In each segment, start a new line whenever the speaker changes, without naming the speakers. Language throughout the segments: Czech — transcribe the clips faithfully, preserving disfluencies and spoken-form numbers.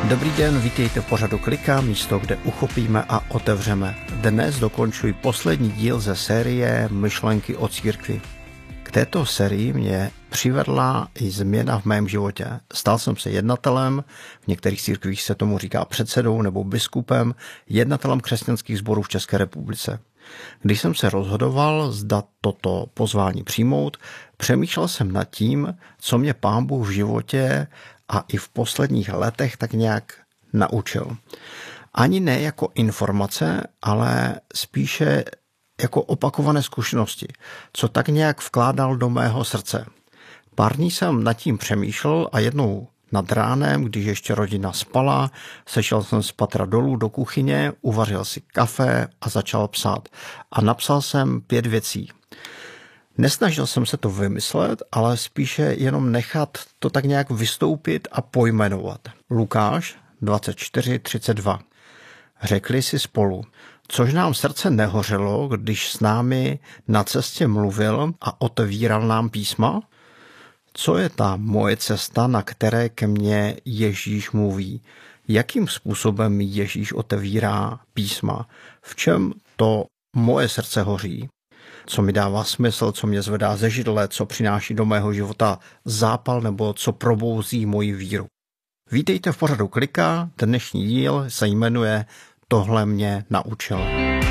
Dobrý den, vítejte v pořadu Klika, místo, kde uchopíme a otevřeme. Dnes dokončuji poslední díl ze série Myšlenky o církvi. K této sérii mě přivedla i změna v mém životě. Stal jsem se jednatelem, v některých církvích se tomu říká předsedou nebo biskupem, jednatelem křesťanských sborů v České republice. Když jsem se rozhodoval, zda toto pozvání přijmout, přemýšlel jsem nad tím, co mě Pán Bůh v životě a i v posledních letech tak nějak naučil. Ani ne jako informace, ale spíše jako opakované zkušenosti, co tak nějak vkládal do mého srdce. Pár dní jsem nad tím přemýšlel a jednou nad ránem, když ještě rodina spala, sešel jsem z patra dolů do kuchyně, uvařil si kafe a začal psát. A napsal jsem pět věcí. Nesnažil jsem se to vymyslet, ale spíše jenom nechat to tak nějak vystoupit a pojmenovat. Lukáš dvacet čtyři třicet dva. Řekli si spolu, což nám srdce nehořelo, když s námi na cestě mluvil a otevíral nám písma? Co je ta moje cesta, na které ke mně Ježíš mluví? Jakým způsobem Ježíš otevírá písma? V čem to moje srdce hoří? Co mi dává smysl, co mě zvedá ze židle, co přináší do mého života zápal nebo co probouzí moji víru? Vítejte v pořadu Klika, dnešní díl se jmenuje Tohle mě naučil.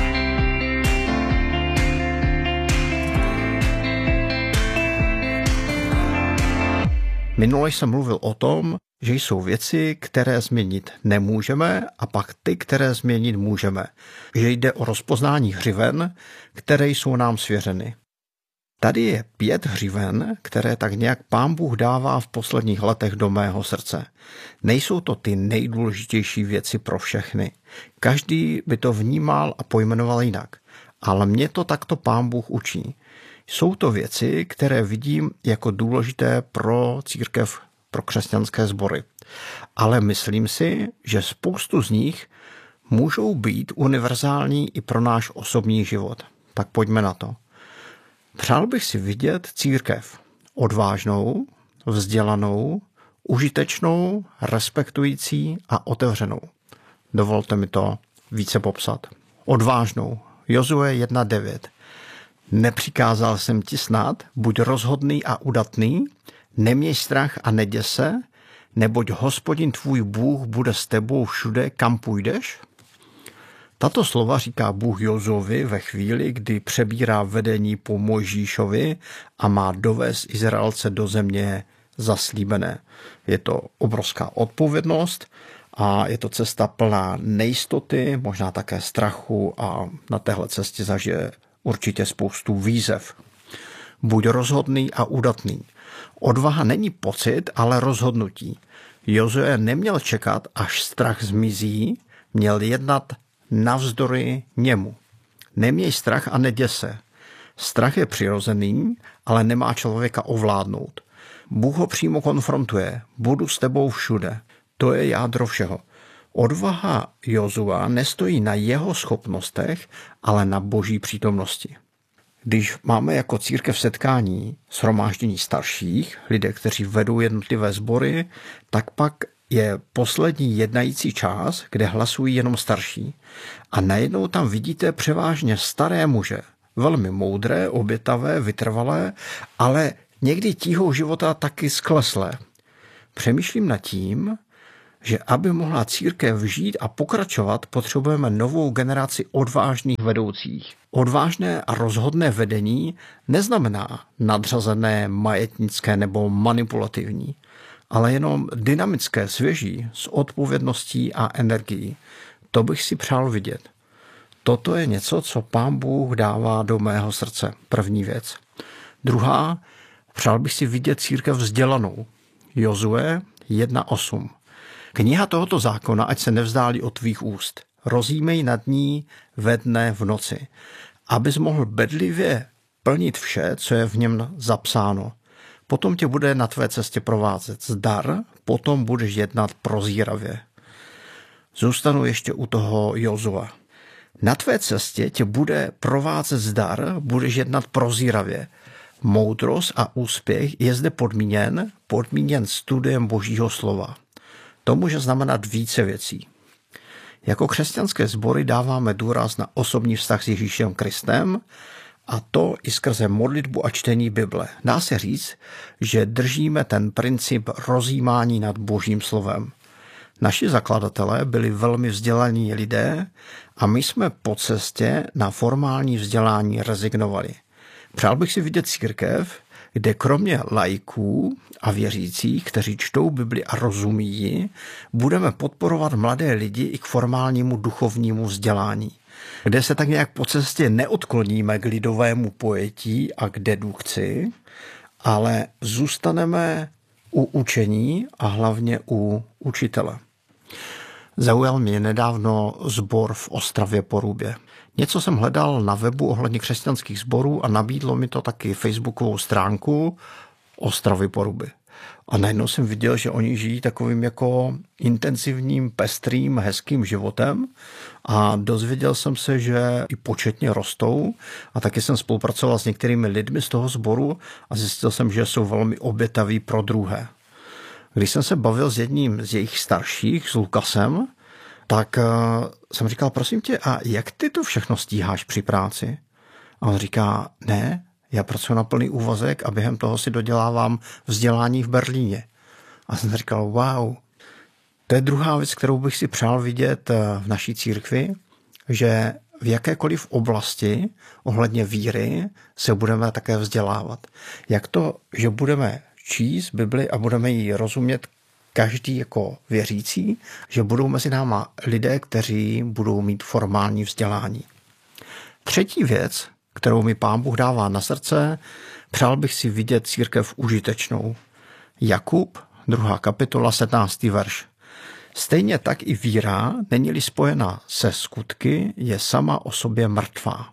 Minule jsem mluvil o tom, že jsou věci, které změnit nemůžeme a pak ty, které změnit můžeme. Že jde o rozpoznání hřiven, které jsou nám svěřeny. Tady je pět hřiven, které tak nějak Pán Bůh dává v posledních letech do mého srdce. Nejsou to ty nejdůležitější věci pro všechny. Každý by to vnímal a pojmenoval jinak. Ale mě to takto Pán Bůh učí. Jsou to věci, které vidím jako důležité pro církev, pro křesťanské sbory. Ale myslím si, že spoustu z nich můžou být univerzální i pro náš osobní život. Tak pojďme na to. Přál bych si vidět církev odvážnou, vzdělanou, užitečnou, respektující a otevřenou. Dovolte mi to více popsat. Odvážnou. Jozue jedna devět. Nepřikázal jsem ti snad, buď rozhodný a udatný, neměj strach a neděs se, neboť Hospodin tvůj Bůh bude s tebou všude, kam půjdeš. Tato slova říká Bůh Jozuovi ve chvíli, kdy přebírá vedení po Mojžíšovi a má dovést Izraelce do země zaslíbené. Je to obrovská odpovědnost a je to cesta plná nejistoty, možná také strachu a na téhle cestě zažije určitě spoustu výzev. Buď rozhodný a udatný. Odvaha není pocit, ale rozhodnutí. Jozue neměl čekat, až strach zmizí, měl jednat navzdory němu. Neměj strach a neděs se. Strach je přirozený, ale nemá člověka ovládnout. Bůh ho přímo konfrontuje. Budu s tebou všude. To je jádro všeho. Odvaha Jozua nestojí na jeho schopnostech, ale na boží přítomnosti. Když máme jako církev setkání shromáždění starších, lidé, kteří vedou jednotlivé sbory, tak pak je poslední jednající čas, kde hlasují jenom starší. A najednou tam vidíte převážně staré muže, velmi moudré, obětavé, vytrvalé, ale někdy tíhou života taky skleslé. Přemýšlím nad tím, že aby mohla církev žít a pokračovat, potřebujeme novou generaci odvážných vedoucích. Odvážné a rozhodné vedení neznamená nadřazené, majetnické nebo manipulativní, ale jenom dynamické, svěží, s odpovědností a energií. To bych si přál vidět. Toto je něco, co Pán Bůh dává do mého srdce. První věc. Druhá, přál bych si vidět církev vzdělanou. Jozue jedna osm. Kniha tohoto zákona, ať se nevzdálí od tvých úst. Rozjímej nad ní ve dne v noci, abys mohl bedlivě plnit vše, co je v něm zapsáno. Potom tě bude na tvé cestě provázet zdar, potom budeš jednat prozíravě. Zůstanu ještě u toho Jozua. Na tvé cestě tě bude provázet zdar, budeš jednat prozíravě. Moudrost a úspěch je zde podmíněn, podmíněn studiem Božího slova. To může znamenat více věcí. Jako křesťanské sbory dáváme důraz na osobní vztah s Ježíšem Kristem, a to i skrze modlitbu a čtení Bible. Dá se říct, že držíme ten princip rozjímání nad Božím slovem. Naši zakladatelé byli velmi vzdělaní lidé a my jsme po cestě na formální vzdělání rezignovali. Přál bych si vidět církev, kde kromě laiků a věřících, kteří čtou Bibli a rozumí ji, budeme podporovat mladé lidi i k formálnímu duchovnímu vzdělání, kde se tak nějak po cestě neodkloníme k lidovému pojetí a k dedukci, ale zůstaneme u učení a hlavně u učitele. Zaujal mě nedávno sbor v Ostravě Porubě. Něco jsem hledal na webu ohledně křesťanských sborů a nabídlo mi to taky facebookovou stránku Ostravy Poruby. A najednou jsem viděl, že oni žijí takovým jako intenzivním, pestrým, hezkým životem a dozvěděl jsem se, že i početně rostou a taky jsem spolupracoval s některými lidmi z toho sboru a zjistil jsem, že jsou velmi obětaví pro druhé. Když jsem se bavil s jedním z jejich starších, s Lukasem, tak jsem říkal, prosím tě, a jak ty to všechno stíháš při práci? A on říká, ne, já pracuji na plný úvazek a během toho si dodělávám vzdělání v Berlíně. A jsem říkal, wow, to je druhá věc, kterou bych si přál vidět v naší církvi, že v jakékoliv oblasti ohledně víry se budeme také vzdělávat. Jak to, že budeme číst Bibli a budeme ji rozumět každý jako věřící, že budou mezi náma lidé, kteří budou mít formální vzdělání. Třetí věc, kterou mi Pán Bůh dává na srdce, přál bych si vidět církev užitečnou. Jakub, druhá kapitola, sedmnáctý verš. Stejně tak i víra, není-li spojena se skutky, je sama o sobě mrtvá.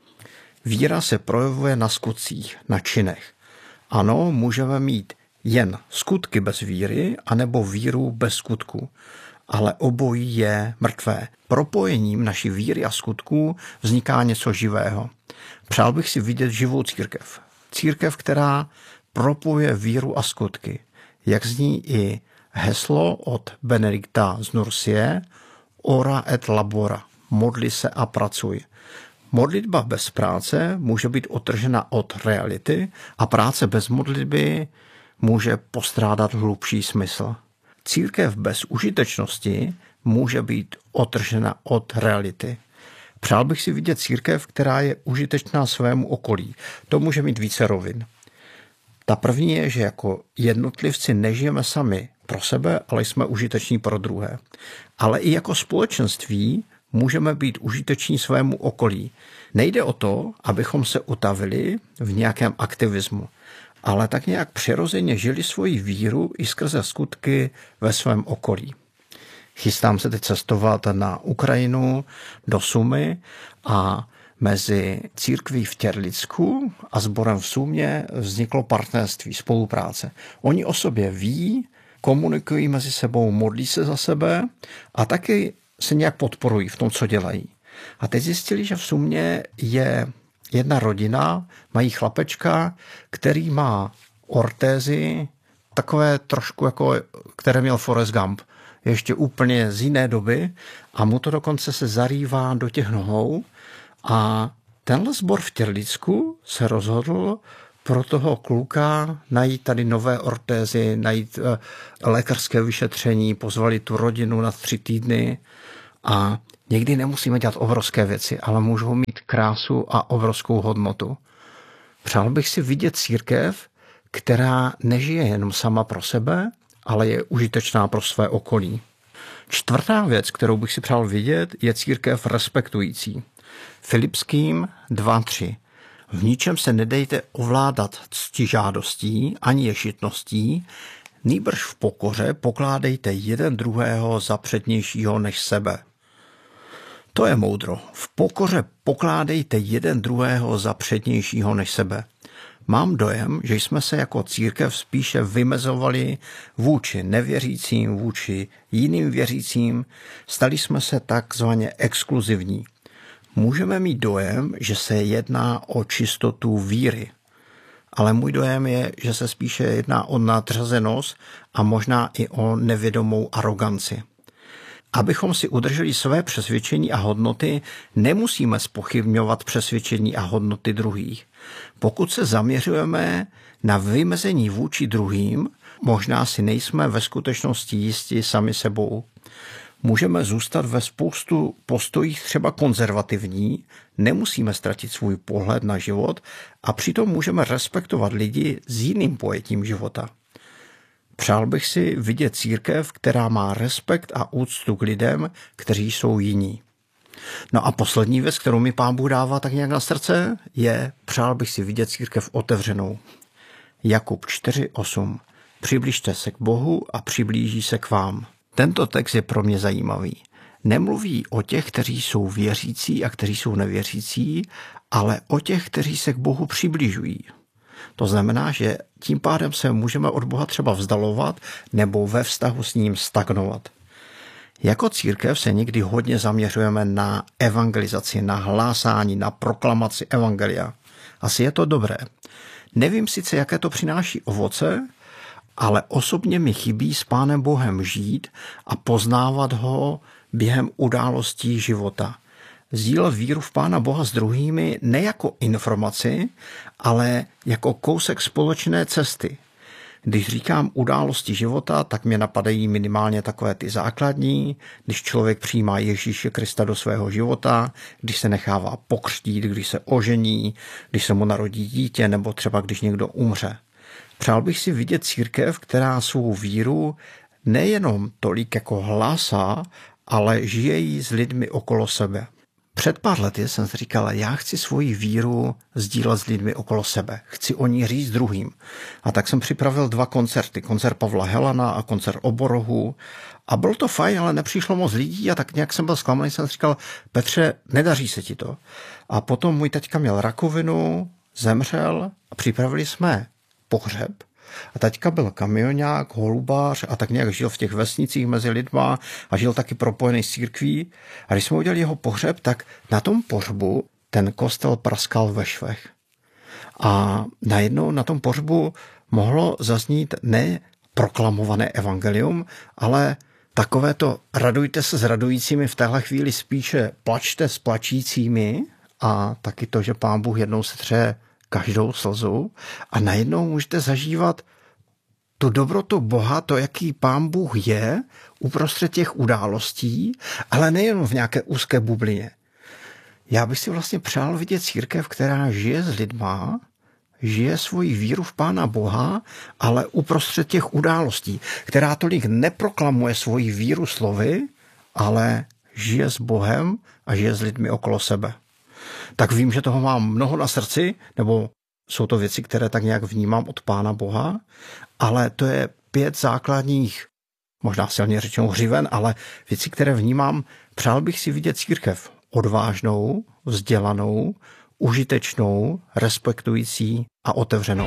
Víra se projevuje na skutcích, na činech. Ano, můžeme mít jen skutky bez víry, anebo víru bez skutku. Ale obojí je mrtvé. Propojením naší víry a skutků vzniká něco živého. Přál bych si vidět živou církev. Církev, která propojuje víru a skutky. Jak zní i heslo od Benedikta z Nursie, ora et labora, modli se a pracuj. Modlitba bez práce může být odtržena od reality a práce bez modlitby může postrádat hlubší smysl. Církev bez užitečnosti může být odtržena od reality. Přál bych si vidět církev, která je užitečná svému okolí. To může mít více rovin. Ta první je, že jako jednotlivci nežijeme sami pro sebe, ale jsme užiteční pro druhé. Ale i jako společenství můžeme být užiteční svému okolí. Nejde o to, abychom se utavili v nějakém aktivismu, ale tak nějak přirozeně žili svoji víru i skrze skutky ve svém okolí. Chystám se teď cestovat na Ukrajinu do Sumy a mezi církví v Těrlicku a sborem v Sumě vzniklo partnerství, spolupráce. Oni o sobě ví, komunikují mezi sebou, modlí se za sebe a taky se nějak podporují v tom, co dělají. A teď zjistili, že v Sumě je jedna rodina, mají chlapečka, který má ortézy, takové trošku jako, které měl Forrest Gump, ještě úplně z jiné doby a mu to dokonce se zarývá do těch nohou a tenhle sbor v Těrlicku se rozhodl pro toho kluka najít tady nové ortézy, najít uh, lékařské vyšetření, pozvali tu rodinu na tři týdny a někdy nemusíme dělat obrovské věci, ale můžou mít krásu a obrovskou hodnotu. Přál bych si vidět církev, která nežije jenom sama pro sebe, ale je užitečná pro své okolí. Čtvrtá věc, kterou bych si přál vidět, je církev respektující. Filipským dva tři. V ničem se nedejte ovládat ctižádostí ani ješitností, nýbrž v pokoře pokládejte jeden druhého za přednějšího než sebe. To je moudro. V pokoře pokládejte jeden druhého za přednějšího než sebe. Mám dojem, že jsme se jako církev spíše vymezovali vůči nevěřícím, vůči jiným věřícím, stali jsme se takzvaně exkluzivní. Můžeme mít dojem, že se jedná o čistotu víry, ale můj dojem je, že se spíše jedná o nadřazenost a možná i o nevědomou aroganci. Abychom si udrželi své přesvědčení a hodnoty, nemusíme zpochybňovat přesvědčení a hodnoty druhých. Pokud se zaměřujeme na vymezení vůči druhým, možná si nejsme ve skutečnosti jistí sami sebou. Můžeme zůstat ve spoustu postojích třeba konzervativní, nemusíme ztratit svůj pohled na život a přitom můžeme respektovat lidi s jiným pojetím života. Přál bych si vidět církev, která má respekt a úctu k lidem, kteří jsou jiní. No a poslední věc, kterou mi Pán Bůh dává tak nějak na srdce, je přál bych si vidět církev otevřenou. Jakub čtyři osm. Přibližte se k Bohu a přiblíží se k vám. Tento text je pro mě zajímavý. Nemluví o těch, kteří jsou věřící a kteří jsou nevěřící, ale o těch, kteří se k Bohu přibližují. To znamená, že tím pádem se můžeme od Boha třeba vzdalovat nebo ve vztahu s ním stagnovat. Jako církev se někdy hodně zaměřujeme na evangelizaci, na hlásání, na proklamaci evangelia. Asi je to dobré. Nevím sice, jaké to přináší ovoce, ale osobně mi chybí s Pánem Bohem žít a poznávat ho během událostí života. Sdílet víru v Pána Boha s druhými ne jako informaci, ale jako kousek společné cesty. Když říkám události života, tak mě napadají minimálně takové ty základní, když člověk přijímá Ježíše Krista do svého života, když se nechává pokřtít, když se ožení, když se mu narodí dítě nebo třeba když někdo umře. Přál bych si vidět církev, která svou víru nejenom tolik jako hlásá, ale žije ji s lidmi okolo sebe. Před pár lety jsem si říkal, já chci svoji víru sdílet s lidmi okolo sebe. Chci o ní říct druhým. A tak jsem připravil dva koncerty. Koncert Pavla Helana a koncert Oborohu. A bylo to fajn, ale nepřišlo moc lidí a tak nějak jsem byl zklamaný. Jsem si říkal, Petře, nedaří se ti to. A potom můj taťka měl rakovinu, zemřel a připravili jsme pohřeb. A taťka byl kamionák, holubář a tak nějak žil v těch vesnicích mezi lidma a žil taky propojený s církví. A když jsme udělali jeho pohřeb, tak na tom pohřbu ten kostel praskal ve švech. A najednou na tom pohřbu mohlo zaznít ne proklamované evangelium, ale takové to radujte se s radujícími, v téhle chvíli spíše plačte s plačícími a taky to, že Pán Bůh jednou setře každou slzu a najednou můžete zažívat tu dobrotu Boha, to, jaký Pán Bůh je uprostřed těch událostí, ale nejen v nějaké úzké bublině. Já bych si vlastně přál vidět církev, která žije s lidma, žije svoji víru v Pána Boha, ale uprostřed těch událostí, která tolik neproklamuje svoji víru slovy, ale žije s Bohem a žije s lidmi okolo sebe. Tak vím, že toho mám mnoho na srdci, nebo jsou to věci, které tak nějak vnímám od Pána Boha, ale to je pět základních, možná silně řečeno hřiven, ale věci, které vnímám. Přál bych si vidět církev odvážnou, vzdělanou, užitečnou, respektující a otevřenou.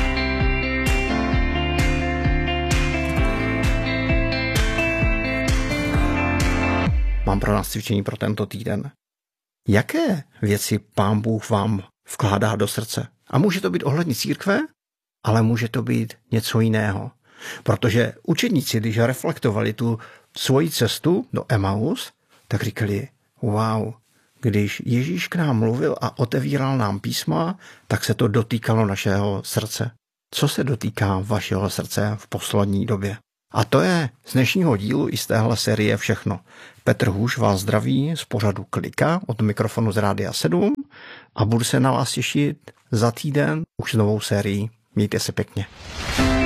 Mám pro nás cvičení pro tento týden. Jaké věci Pán Bůh vám vkládá do srdce? A může to být ohledně církve, ale může to být něco jiného. Protože učedníci, když reflektovali tu svoji cestu do Emaus, tak říkali, wow, když Ježíš k nám mluvil a otevíral nám písma, tak se to dotýkalo našeho srdce. Co se dotýká vašeho srdce v poslední době? A to je z dnešního dílu i z téhle série všechno. Petr Hůš vás zdraví z pořadu Klika od mikrofonu z Rádia sedm a budu se na vás těšit za týden už s novou sérií. Mějte se pěkně.